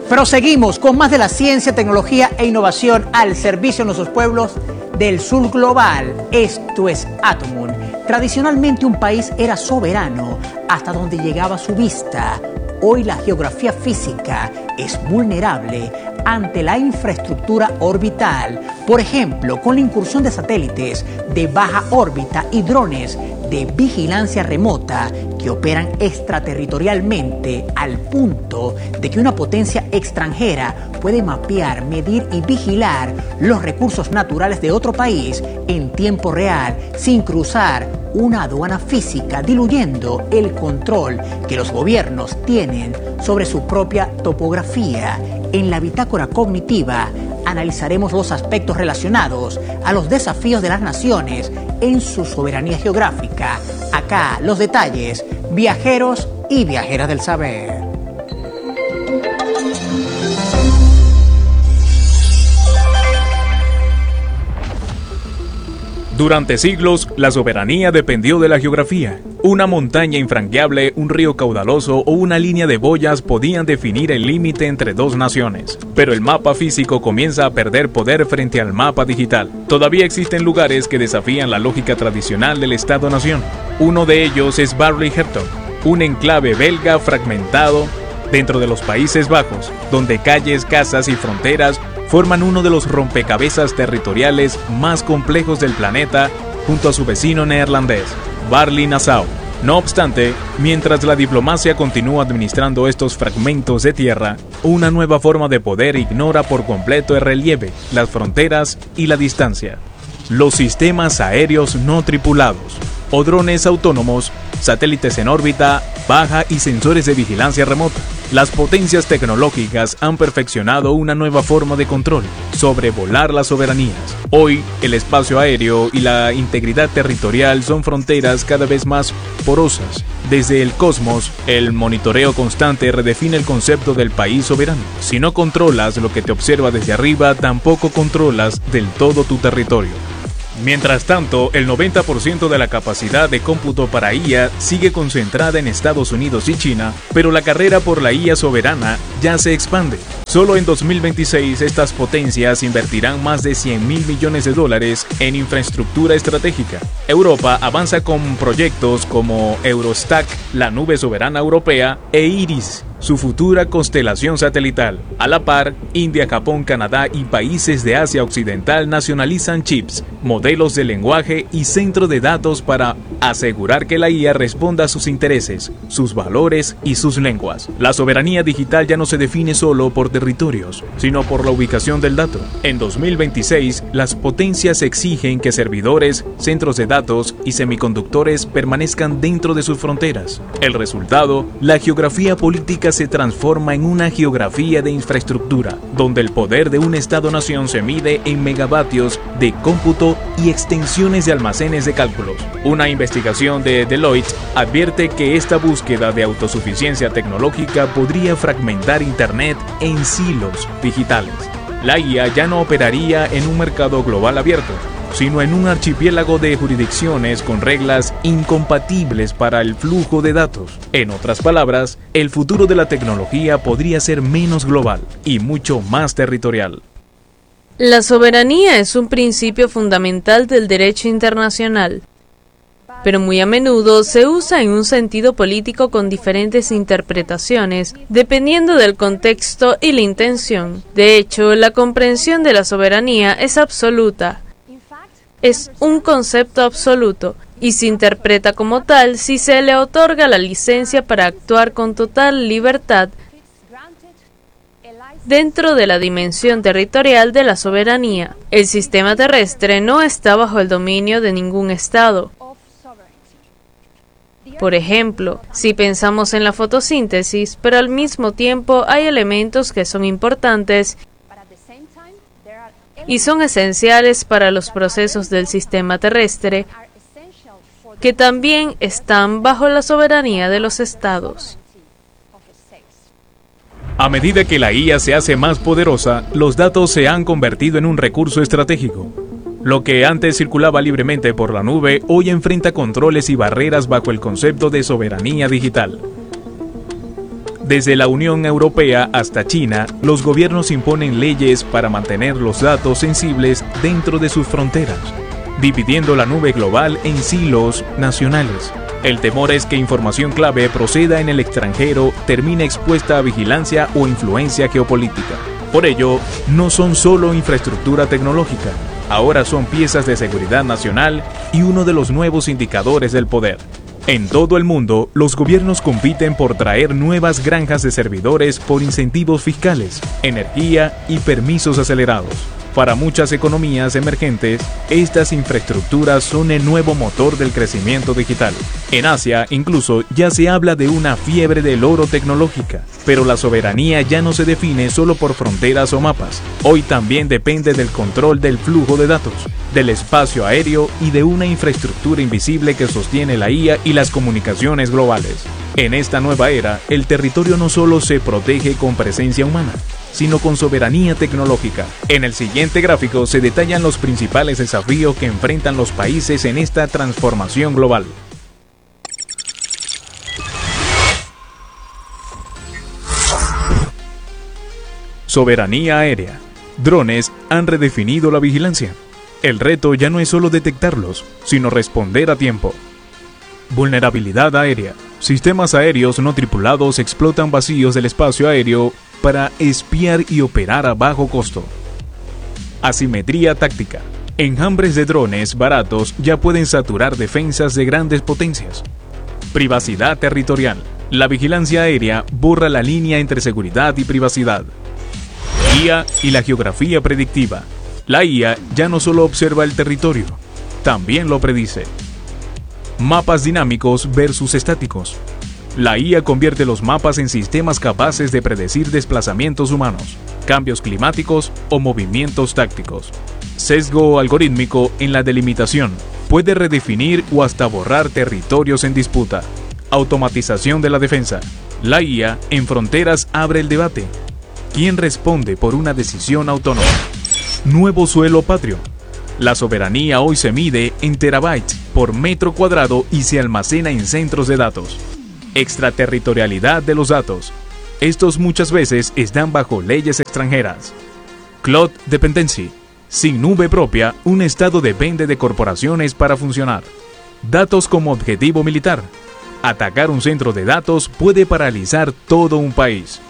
Proseguimos con más de la ciencia, tecnología e innovación al servicio de nuestros pueblos del sur global. Esto es Atomun. Tradicionalmente un país era soberano hasta donde llegaba su vista. Hoy la geografía física es vulnerable ante la infraestructura orbital. Por ejemplo, con la incursión de satélites de baja órbita y drones de vigilancia remota que operan extraterritorialmente al punto de que una potencia extranjera puede mapear, medir y vigilar los recursos naturales de otro país en tiempo real sin cruzar una aduana física, diluyendo el control que los gobiernos tienen sobre su propia topografía. En la bitácora cognitiva analizaremos los aspectos relacionados a los desafíos de las naciones en su soberanía geográfica. Acá los detalles, viajeros y viajeras del saber. Durante siglos, la soberanía dependió de la geografía. Una montaña infranqueable, un río caudaloso o una línea de boyas podían definir el límite entre dos naciones. Pero el mapa físico comienza a perder poder frente al mapa digital. Todavía existen lugares que desafían la lógica tradicional del Estado-nación. Uno de ellos es Barley-Hertog, un enclave belga fragmentado dentro de los Países Bajos, donde calles, casas y fronteras forman uno de los rompecabezas territoriales más complejos del planeta junto a su vecino neerlandés, Barley-Nassau. No obstante, mientras la diplomacia continúa administrando estos fragmentos de tierra, una nueva forma de poder ignora por completo el relieve, las fronteras y la distancia. Los sistemas aéreos no tripulados, o drones autónomos, satélites en órbita baja y sensores de vigilancia remota. Las potencias tecnológicas han perfeccionado una nueva forma de control, sobrevolar las soberanías. Hoy, el espacio aéreo y la integridad territorial son fronteras cada vez más porosas. Desde el cosmos, el monitoreo constante redefine el concepto del país soberano. Si no controlas lo que te observa desde arriba, tampoco controlas del todo tu territorio. Mientras tanto, el 90% de la capacidad de cómputo para IA sigue concentrada en Estados Unidos y China, pero la carrera por la IA soberana ya se expande. Solo en 2026 estas potencias invertirán más de $100.000 millones en infraestructura estratégica. Europa avanza con proyectos como Eurostack, la nube soberana europea, e IRIS, su futura constelación satelital. A la par, India, Japón, Canadá y países de Asia Occidental nacionalizan chips, modelos de lenguaje y centro de datos para asegurar que la IA responda a sus intereses, sus valores y sus lenguas. La soberanía digital ya no se define solo por territorios, sino por la ubicación del dato. En 2026, las potencias exigen que servidores, centros de datos y semiconductores permanezcan dentro de sus fronteras. El resultado, la geografía política se transforma en una geografía de infraestructura, donde el poder de un Estado-nación se mide en megavatios de cómputo y extensiones de almacenes de cálculos. Una investigación de Deloitte advierte que esta búsqueda de autosuficiencia tecnológica podría fragmentar Internet en silos digitales. La IA ya no operaría en un mercado global abierto, sino en un archipiélago de jurisdicciones con reglas incompatibles para el flujo de datos. En otras palabras, el futuro de la tecnología podría ser menos global y mucho más territorial. La soberanía es un principio fundamental del derecho internacional, pero muy a menudo se usa en un sentido político con diferentes interpretaciones, dependiendo del contexto y la intención. De hecho, la comprensión de la soberanía es absoluta. Es un concepto absoluto y se interpreta como tal si se le otorga la licencia para actuar con total libertad dentro de la dimensión territorial de la soberanía. El sistema terrestre no está bajo el dominio de ningún estado. Por ejemplo, si pensamos en la fotosíntesis, pero al mismo tiempo hay elementos que son importantes y son esenciales para los procesos del sistema terrestre, que también están bajo la soberanía de los estados. A medida que la IA se hace más poderosa, los datos se han convertido en un recurso estratégico. Lo que antes circulaba libremente por la nube, hoy enfrenta controles y barreras bajo el concepto de soberanía digital. Desde la Unión Europea hasta China, los gobiernos imponen leyes para mantener los datos sensibles dentro de sus fronteras, dividiendo la nube global en silos nacionales. El temor es que información clave proceda en el extranjero termine expuesta a vigilancia o influencia geopolítica. Por ello, no son solo infraestructura tecnológica, ahora son piezas de seguridad nacional y uno de los nuevos indicadores del poder. En todo el mundo, los gobiernos compiten por traer nuevas granjas de servidores por incentivos fiscales, energía y permisos acelerados. Para muchas economías emergentes, estas infraestructuras son el nuevo motor del crecimiento digital. En Asia, incluso, ya se habla de una fiebre del oro tecnológica, pero la soberanía ya no se define solo por fronteras o mapas. Hoy también depende del control del flujo de datos, del espacio aéreo y de una infraestructura invisible que sostiene la IA y las comunicaciones globales. En esta nueva era, el territorio no solo se protege con presencia humana, sino con soberanía tecnológica. En el siguiente gráfico se detallan los principales desafíos que enfrentan los países en esta transformación global. Soberanía aérea. Drones han redefinido la vigilancia. El reto ya no es solo detectarlos, sino responder a tiempo. Vulnerabilidad aérea. Sistemas aéreos no tripulados explotan vacíos del espacio aéreo para espiar y operar a bajo costo. Asimetría táctica. Enjambres de drones baratos ya pueden saturar defensas de grandes potencias. Privacidad territorial. La vigilancia aérea borra la línea entre seguridad y privacidad. IA y la geografía predictiva. La IA ya no solo observa el territorio, también lo predice. Mapas dinámicos versus estáticos. La IA convierte los mapas en sistemas capaces de predecir desplazamientos humanos, cambios climáticos o movimientos tácticos. Sesgo algorítmico en la delimitación. Puede redefinir o hasta borrar territorios en disputa. Automatización de la defensa. La IA en fronteras abre el debate. ¿Quién responde por una decisión autónoma? Nuevo suelo patrio. La soberanía hoy se mide en terabytes por metro cuadrado y se almacena en centros de datos. Extraterritorialidad de los datos. Estos muchas veces están bajo leyes extranjeras. Cloud dependency. Sin nube propia, un estado depende de corporaciones para funcionar. Datos como objetivo militar. Atacar un centro de datos puede paralizar todo un país.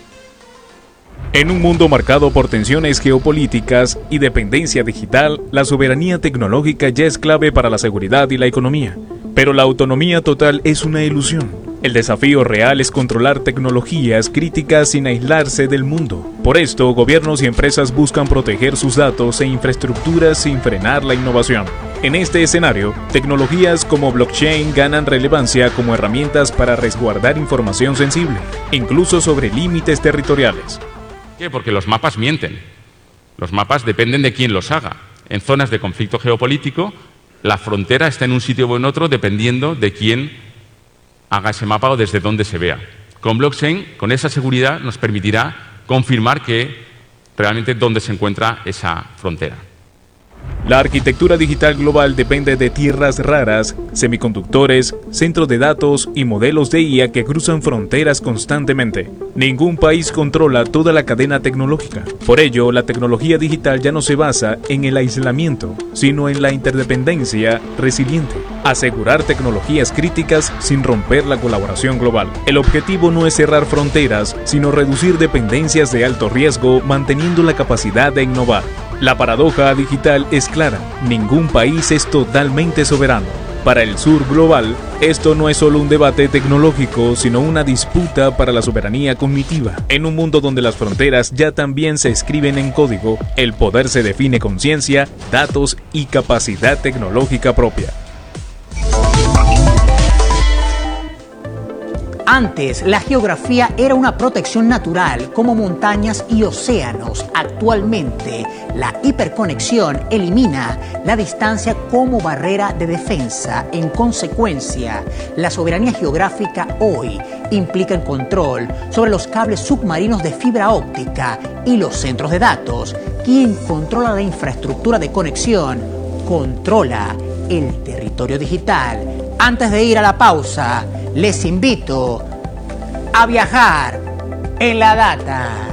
En un mundo marcado por tensiones geopolíticas y dependencia digital, la soberanía tecnológica ya es clave para la seguridad y la economía. Pero la autonomía total es una ilusión. El desafío real es controlar tecnologías críticas sin aislarse del mundo. Por esto, gobiernos y empresas buscan proteger sus datos e infraestructuras sin frenar la innovación. En este escenario, tecnologías como blockchain ganan relevancia como herramientas para resguardar información sensible, incluso sobre límites territoriales. ¿Por qué? Porque los mapas mienten. Los mapas dependen de quién los haga. En zonas de conflicto geopolítico, la frontera está en un sitio o en otro dependiendo de quién haga ese mapa o desde dónde se vea. Con blockchain, con esa seguridad, nos permitirá confirmar que realmente dónde se encuentra esa frontera. La arquitectura digital global depende de tierras raras, semiconductores, centros de datos y modelos de IA que cruzan fronteras constantemente. Ningún país controla toda la cadena tecnológica. Por ello, la tecnología digital ya no se basa en el aislamiento, sino en la interdependencia resiliente. Asegurar tecnologías críticas sin romper la colaboración global. El objetivo no es cerrar fronteras, sino reducir dependencias de alto riesgo, manteniendo la capacidad de innovar. La paradoja digital es clara, ningún país es totalmente soberano. Para el sur global, esto no es solo un debate tecnológico, sino una disputa para la soberanía cognitiva. En un mundo donde las fronteras ya también se escriben en código, el poder se define con ciencia, datos y capacidad tecnológica propia. Antes, la geografía era una protección natural, como montañas y océanos. Actualmente, la hiperconexión elimina la distancia como barrera de defensa. En consecuencia, la soberanía geográfica hoy implica el control sobre los cables submarinos de fibra óptica y los centros de datos. Quien controla la infraestructura de conexión, controla el territorio digital. Antes de ir a la pausa, les invito a viajar en la data.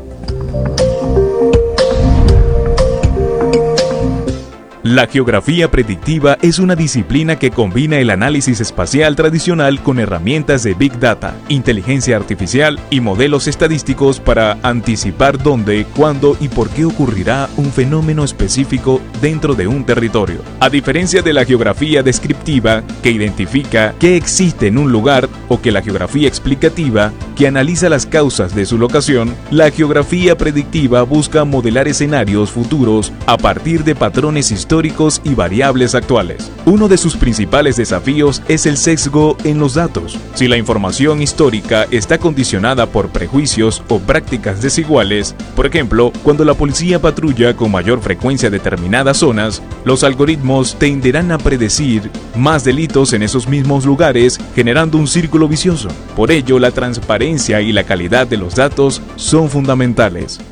La geografía predictiva es una disciplina que combina el análisis espacial tradicional con herramientas de Big Data, inteligencia artificial y modelos estadísticos para anticipar dónde, cuándo y por qué ocurrirá un fenómeno específico dentro de un territorio. A diferencia de la geografía descriptiva, que identifica qué existe en un lugar, o que la geografía explicativa, que analiza las causas de su locación, la geografía predictiva busca modelar escenarios futuros a partir de patrones históricos y variables actuales. Uno de sus principales desafíos es el sesgo en los datos. Si la información histórica está condicionada por prejuicios o prácticas desiguales, por ejemplo, cuando la policía patrulla con mayor frecuencia determinadas zonas, los algoritmos tenderán a predecir más delitos en esos mismos lugares, generando un círculo vicioso. Por ello, la transparencia y la calidad de los datos son fundamentales.